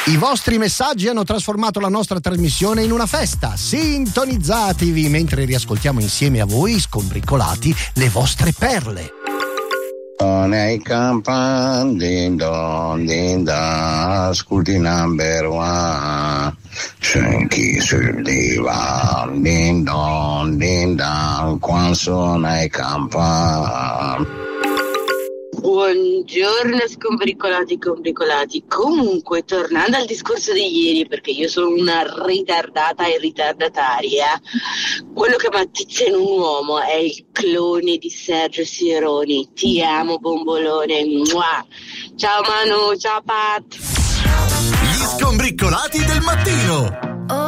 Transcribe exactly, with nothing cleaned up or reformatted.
I vostri messaggi hanno trasformato la nostra trasmissione in una festa. Sintonizzatevi mentre riascoltiamo insieme a voi, scombricolati, le vostre perle. Nei campan din don din da, ascolti number one. Senti sul divan din don din da, quando sono ai campan. Buongiorno scombricolati combricolati. Comunque, tornando al discorso di ieri, perché io sono una ritardata e ritardataria, quello che mi attizza in un uomo è il clone di Sergio Sironi. Ti amo bombolone. Mua. Ciao Manu, ciao Pat. Gli scombricolati del mattino.